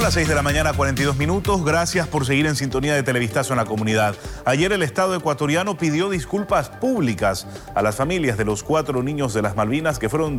las 6 de la mañana, 42 minutos. Gracias por seguir en sintonía de Televistazo en la comunidad. Ayer el Estado ecuatoriano pidió disculpas públicas a las familias de los 4 niños de las Malvinas que fueron